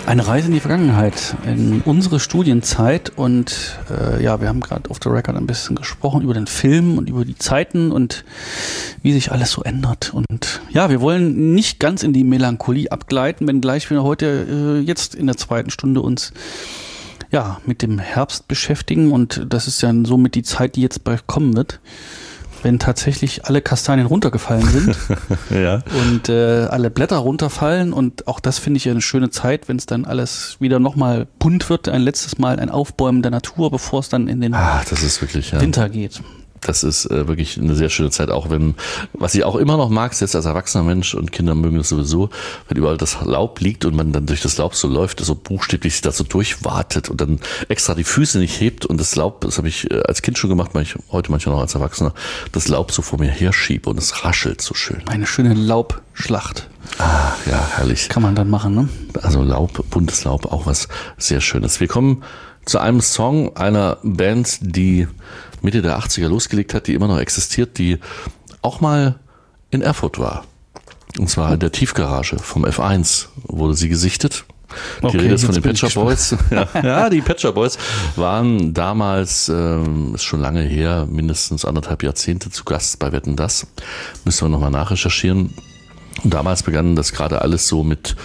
Eine Reise in die Vergangenheit, in unsere Studienzeit und ja, wir haben gerade off the record ein bisschen gesprochen über den Film und über die Zeiten und wie sich alles so ändert. Und ja, wir wollen nicht ganz in die Melancholie abgleiten, wenngleich wir heute jetzt in der zweiten Stunde uns ja mit dem Herbst beschäftigen und das ist ja somit die Zeit, die jetzt bald kommen wird. Wenn tatsächlich alle Kastanien runtergefallen sind ja. und alle Blätter runterfallen und auch das finde ich ja eine schöne Zeit, wenn es dann alles wieder nochmal bunt wird, ein letztes Mal ein Aufbäumen der Natur, bevor es dann in den das ist wirklich, Winter geht. Das ist wirklich eine sehr schöne Zeit, auch wenn, was ich auch immer noch mag, jetzt als erwachsener Mensch und Kinder mögen das sowieso, wenn überall das Laub liegt und man dann durch das Laub so läuft, so buchstäblich sich da so durchwartet und dann extra die Füße nicht hebt und das Laub, das habe ich als Kind schon gemacht, mache ich heute manchmal noch als Erwachsener, das Laub so vor mir herschiebe und es raschelt so schön. Eine schöne Laubschlacht. Ja, herrlich. Kann man dann machen, ne? Also Laub, buntes Laub, auch was sehr Schönes. Wir kommen zu einem Song einer Band, die Mitte der 80er losgelegt hat, die immer noch existiert, die auch mal in Erfurt war. Und zwar in der Tiefgarage vom F1 wurde sie gesichtet. Die Rede ist von den Pet Shop Boys. Ja, die Pet Shop Boys waren damals, ist schon lange her, mindestens 1,5 Jahrzehnte zu Gast bei Wetten, dass. Müssen wir nochmal nachrecherchieren. Und damals begann das gerade alles so mit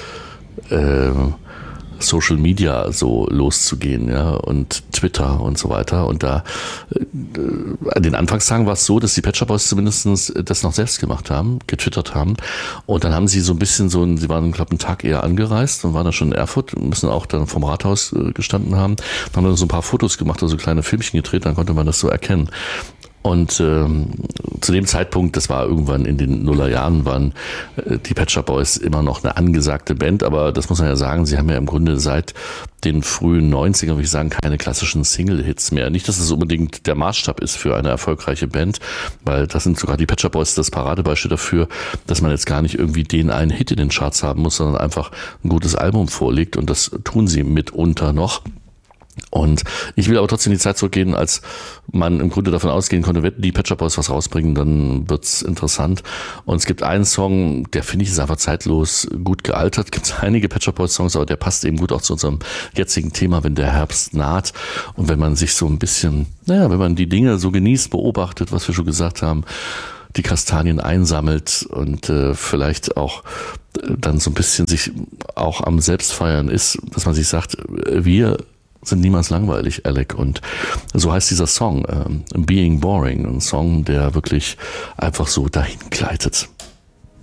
Social Media so loszugehen, ja, und Twitter und so weiter. Und da an den Anfangstagen war es so, dass die Pet Shop Boys zumindest das noch selbst gemacht haben, getwittert haben. Und dann haben sie so ein bisschen sie waren, glaube ich, einen Tag eher angereist und waren dann schon in Erfurt, müssen auch dann vom Rathaus gestanden haben, haben dann so ein paar Fotos gemacht, also kleine Filmchen gedreht, dann konnte man das so erkennen. Und zu dem Zeitpunkt, das war irgendwann in den Nullerjahren, waren die Pet Shop Boys immer noch eine angesagte Band, aber das muss man ja sagen, sie haben ja im Grunde seit den frühen 90ern, würde ich sagen, keine klassischen Single-Hits mehr. Nicht, dass es unbedingt der Maßstab ist für eine erfolgreiche Band, weil das sind sogar die Pet Shop Boys das Paradebeispiel dafür, dass man jetzt gar nicht irgendwie den einen Hit in den Charts haben muss, sondern einfach ein gutes Album vorlegt und das tun sie mitunter noch. Und ich will aber trotzdem die Zeit zurückgehen, als man im Grunde davon ausgehen konnte, wenn die Pet Shop Boys was rausbringen, dann wird's interessant. Und es gibt einen Song, der finde ich ist einfach zeitlos gut gealtert. Es gibt einige Pet Shop Boys Songs, aber der passt eben gut auch zu unserem jetzigen Thema, wenn der Herbst naht und wenn man sich so ein bisschen, wenn man die Dinge so genießt, beobachtet, was wir schon gesagt haben, die Kastanien einsammelt und vielleicht auch dann so ein bisschen sich auch am Selbstfeiern ist, dass man sich sagt, wir sind niemals langweilig, Alec. Und so heißt dieser Song, Being Boring, ein Song, der wirklich einfach so dahin gleitet.